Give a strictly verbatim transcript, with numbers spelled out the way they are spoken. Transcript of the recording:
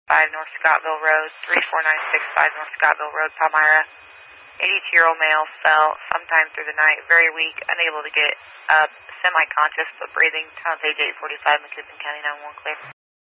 five North Scottville Road, three four nine six five North Scottville Road, Palmyra. eighty-two-year-old male fell sometime through the night, very weak, unable to get up, semi-conscious but breathing. Time of page eight forty-five, McCoupin County nine one one clear.